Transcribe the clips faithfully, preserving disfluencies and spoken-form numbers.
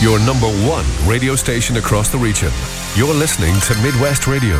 Your number one radio station across the region. You're listening to Midwest Radio.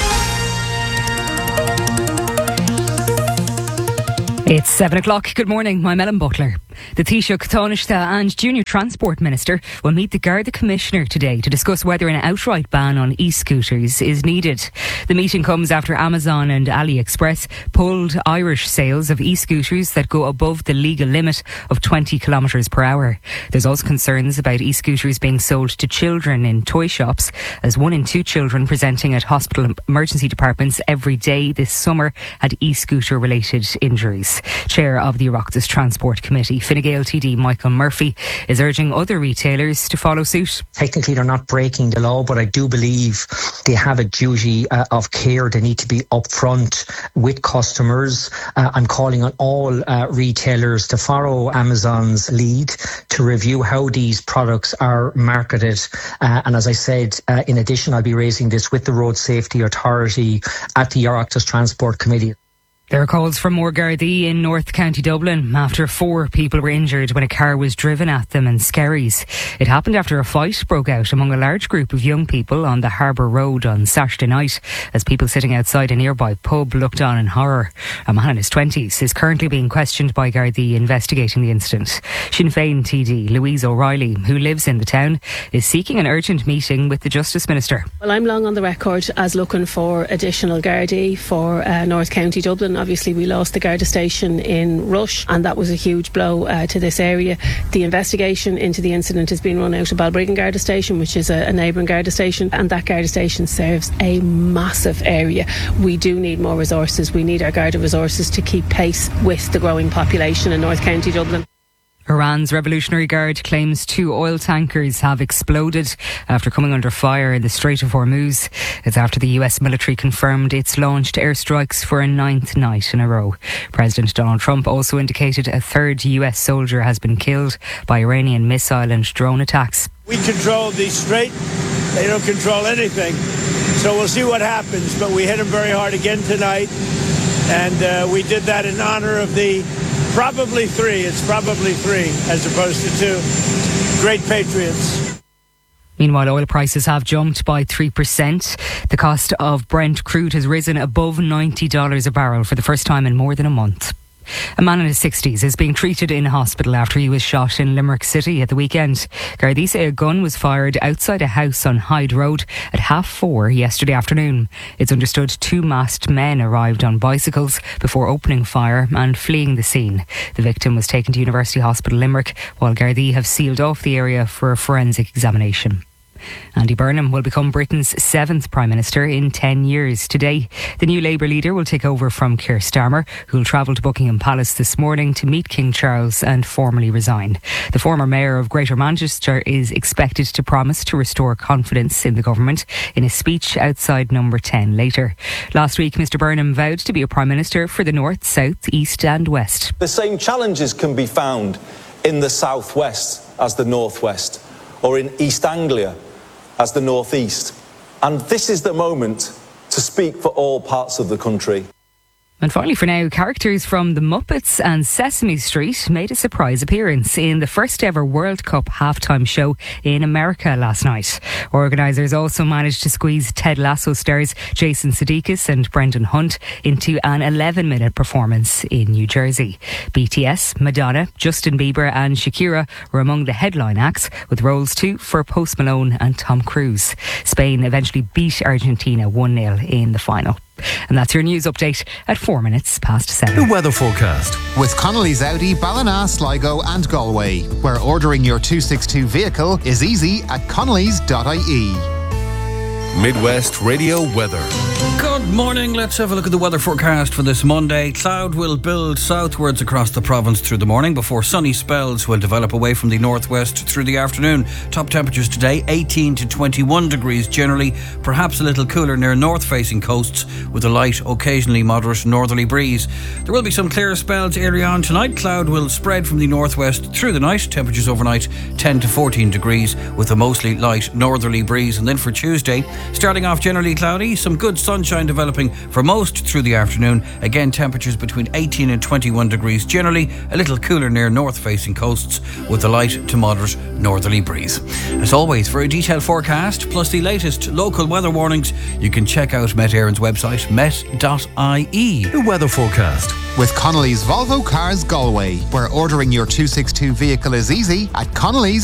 It's seven o'clock. Good morning. I'm Ellen Butler. The Taoiseach, Taoiseach and Junior Transport Minister will meet the Garda Commissioner today to discuss whether an outright ban on e-scooters is needed. The meeting comes after Amazon and AliExpress pulled Irish sales of e-scooters that go above the legal limit of twenty kilometres per hour. There's also concerns about e-scooters being sold to children in toy shops, as one in two children presenting at hospital emergency departments every day this summer had e-scooter related injuries. Chair of the Oireachtas Transport Committee, Fine Gael T D Michael Murphy, is urging other retailers to follow suit. Technically they're not breaking the law, but I do believe they have a duty uh, of care. They need to be upfront with customers. Uh, I'm calling on all uh, retailers to follow Amazon's lead to review how these products are marketed. Uh, and as I said, uh, in addition, I'll be raising this with the Road Safety Authority at the Oireachtas Transport Committee. There are calls for more Gardaí in North County Dublin after four people were injured when a car was driven at them in Skerries. It happened after a fight broke out among a large group of young people on the Harbour Road on Saturday night as people sitting outside a nearby pub looked on in horror. A man in his twenties is currently being questioned by Gardaí investigating the incident. Sinn Féin T D Louise O'Reilly, who lives in the town, is seeking an urgent meeting with the Justice Minister. Well, I'm long on the record as looking for additional Gardaí for uh, North County Dublin. Obviously, we lost the Garda station in Rush, and that was a huge blow uh, to this area. The investigation into the incident has been run out of Balbriggan Garda station, which is a, a neighbouring Garda station, and that Garda station serves a massive area. We do need more resources. We need our Garda resources to keep pace with the growing population in North County Dublin. Iran's Revolutionary Guard claims two oil tankers have exploded after coming under fire in the Strait of Hormuz. It's after the U S military confirmed it's launched airstrikes for a ninth night in a row. President Donald Trump also indicated a third U S soldier has been killed by Iranian missile and drone attacks. We control the Strait. They don't control anything. So we'll see what happens. But we hit them very hard again tonight. And uh, we did that in honor of the Probably three. It's probably three as opposed to two. Great patriots. Meanwhile, oil prices have jumped by three percent. The cost of Brent crude has risen above ninety dollars a barrel for the first time in more than a month. A man in his sixties is being treated in hospital after he was shot in Limerick City at the weekend. Gardaí say a gun was fired outside a house on Hyde Road at half four yesterday afternoon. It's understood two masked men arrived on bicycles before opening fire and fleeing the scene. The victim was taken to University Hospital Limerick, while Gardaí have sealed off the area for a forensic examination. Andy Burnham will become Britain's seventh Prime Minister in ten years today. The new Labour leader will take over from Keir Starmer, who will travel to Buckingham Palace this morning to meet King Charles and formally resign. The former Mayor of Greater Manchester is expected to promise to restore confidence in the government in a speech outside Number ten later. Last week, Mr Burnham vowed to be a Prime Minister for the North, South, East and West. The same challenges can be found in the South West as the North West, or in East Anglia as the North East. And this is the moment to speak for all parts of the country. And finally for now, characters from The Muppets and Sesame Street made a surprise appearance in the first ever World Cup halftime show in America last night. Organisers also managed to squeeze Ted Lasso stars Jason Sudeikis and Brendan Hunt into an eleven minute performance in New Jersey. B T S, Madonna, Justin Bieber and Shakira were among the headline acts, with roles too for Post Malone and Tom Cruise. Spain eventually beat Argentina one nil in the final. And that's your news update at four minutes past seven. The weather forecast with Connolly's Audi, Ballina, Sligo and Galway, where ordering your two sixty-two vehicle is easy at connellys dot I E. Midwest Radio weather. Good morning. Let's have a look at the weather forecast for this Monday. Cloud will build southwards across the province through the morning before sunny spells will develop away from the northwest through the afternoon. Top temperatures today eighteen to twenty-one degrees generally, perhaps a little cooler near north-facing coasts with a light, occasionally moderate northerly breeze. There will be some clear spells early on tonight. Cloud will spread from the northwest through the night. Temperatures overnight ten to fourteen degrees with a mostly light northerly breeze. And then for Tuesday, starting off generally cloudy, some good sunshine developing for most through the afternoon. Again, temperatures between eighteen and twenty-one degrees generally, a little cooler near north-facing coasts with a light to moderate northerly breeze. As always, for a detailed forecast plus the latest local weather warnings, you can check out Met Éireann's website, met dot I E. The weather forecast with Connolly's Volvo Cars Galway, where ordering your two sixty-two vehicle is easy at Connolly's